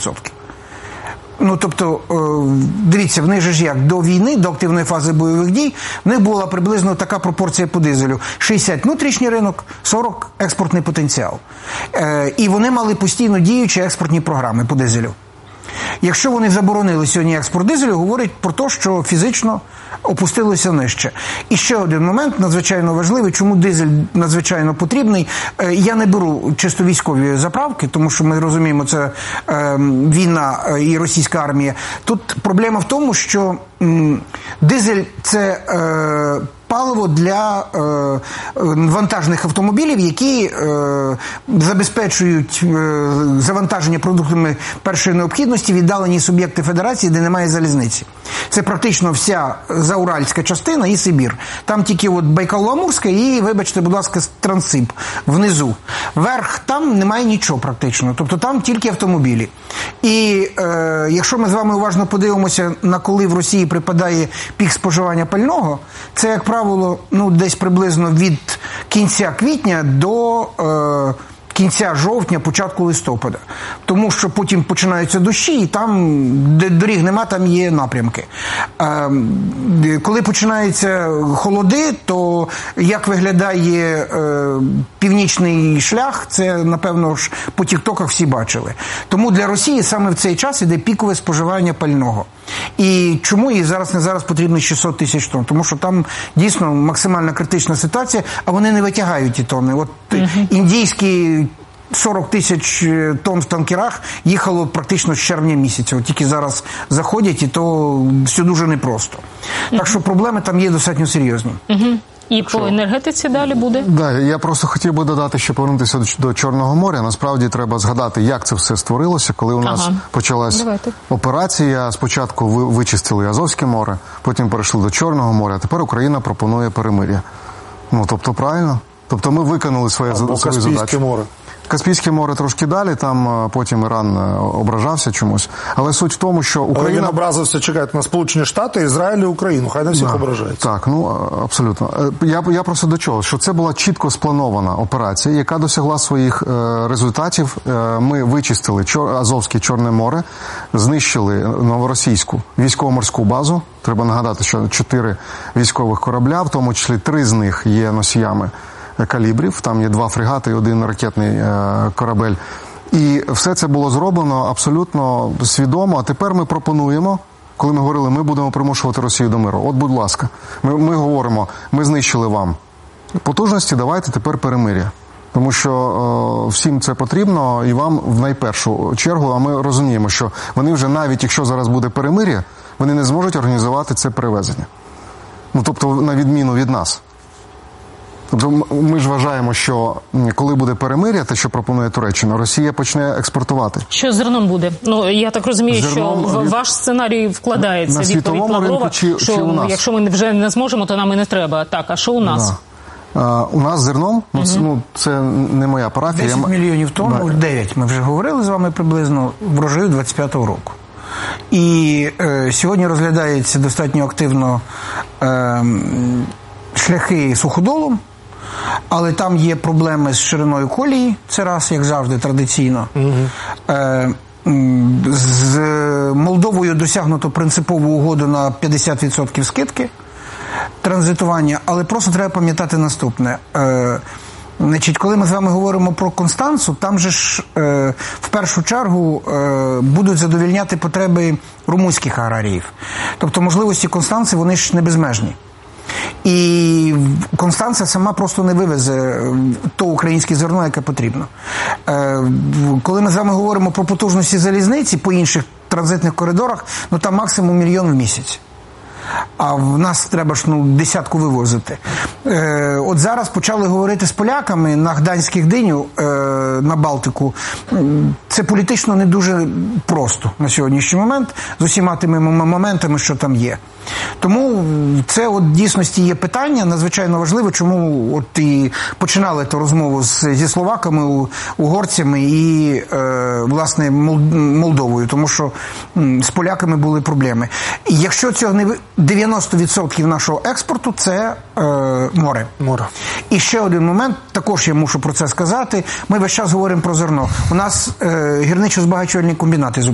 50%. Ну, тобто, дивіться, в них же ж як, до війни, до активної фази бойових дій, в них була приблизно така пропорція по дизелю. 60 внутрішній ринок, 40 експортний потенціал. І вони мали постійно діючі експортні програми по дизелю. Якщо вони заборонили сьогодні експорт дизелю, говорить про те, що фізично опустилося нижче. І ще один момент надзвичайно важливий, чому дизель надзвичайно потрібний. Я не беру чисто військові заправки, тому що ми розуміємо, це війна і російська армія. Тут проблема в тому, що дизель – це паливо для вантажних автомобілів, які забезпечують завантаження продуктами першої необхідності віддалені суб'єкти федерації, де немає залізниці. Це практично вся зауральська частина і Сибір. Там тільки от Байкало-Амурська і, вибачте, будь ласка, Транссиб внизу. Вверх там немає нічого практично. Тобто там тільки автомобілі. І якщо ми з вами уважно подивимося, на коли в Росії припадає пік споживання пального, це, як правило, ну, десь приблизно від кінця квітня до кінця жовтня, початку листопада. Тому що потім починаються дощі, і там, де доріг нема, там є напрямки. Коли починаються холоди, то як виглядає північний шлях, це, напевно, ж по тіктоках всі бачили. Тому для Росії саме в цей час іде пікове споживання пального. І чому їй зараз потрібно 600 тисяч тонн? Тому що там дійсно максимально критична ситуація, а вони не витягають ті тонни. От індійські 40 тисяч тонн в танкерах їхало практично з червня місяця. От тільки зараз заходять, і то все дуже непросто. Так що проблеми там є достатньо серйозні. І по енергетиці далі буде? Да, я просто хотів би додати, що повернутися до Чорного моря. Насправді треба згадати, як це все створилося, коли у нас почалась операція. Спочатку вичистили Азовське море, потім перейшли до Чорного моря, а тепер Україна пропонує перемир'я. Ну, тобто, правильно? Тобто ми виконали свою задачу. Море. Каспійське море трошки далі, там потім Іран ображався чомусь. Але суть в тому, що Україна... Але він образився, чекайте, на Сполучені Штати, Ізраїль і Україну. Хай не всіх ображається. Так, ну, абсолютно. Я просто до чого? Що це була чітко спланована операція, яка досягла своїх результатів. Ми вичистили Азовське Чорне море, знищили новоросійську військово-морську базу. Треба нагадати, що 4 військових корабля, в тому числі 3 з них є носіями калібрів, там є 2 фрегати і 1 ракетний корабель. І все це було зроблено абсолютно свідомо. А тепер ми пропонуємо, коли ми говорили, ми будемо примушувати Росію до миру. От, будь ласка, ми говоримо, ми знищили вам потужності, давайте тепер перемир'я. Тому що всім це потрібно і вам в найпершу чергу, а ми розуміємо, що вони вже навіть, якщо зараз буде перемир'я, вони не зможуть організувати це перевезення. Ну, тобто, на відміну від нас. Тобто ми ж вважаємо, що коли буде перемир'я, те, що пропонує Туреччина, Росія почне експортувати. Що з зерном буде? Ну, я так розумію, що ваш сценарій вкладається, відповідь Лаврова, що якщо ми вже не зможемо, то нам і не треба. Так, а що у нас? У нас зерном, ну, це не моя парафія. 10 мільйонів тонн, 9, ми вже говорили з вами приблизно, врожаю 25-го року. І сьогодні розглядається достатньо активно шляхи суходолом, але там є проблеми з шириною колії, це раз, як завжди, традиційно. З Молдовою досягнуто принципову угоду на 50% скидки транзитування, але просто треба пам'ятати наступне. Значить, коли ми з вами говоримо про Констанцу, там же ж в першу чергу будуть задовільняти потреби румунських аграріїв. Тобто можливості Констанци, вони ж не безмежні. І Констанца сама просто не вивезе то українське зерно, яке потрібно. Коли ми з вами говоримо про потужності залізниці по інших транзитних коридорах, ну там максимум 1 мільйон в місяць. А в нас треба ж, ну, 10 вивозити. От зараз почали говорити з поляками на Гданських диню, на Балтику. Це політично не дуже просто на сьогоднішній момент, з усіма тими моментами, що там є. Тому це от дійсності є питання надзвичайно важливе, чому от і починали ту розмову зі словаками, угорцями і, власне, Молдовою, тому що з поляками були проблеми. І якщо цього не 90% нашого експорту – це море. І ще один момент, також я мушу про це сказати, ми весь час говоримо про зерно. У нас гірничо-збагачувальні комбінати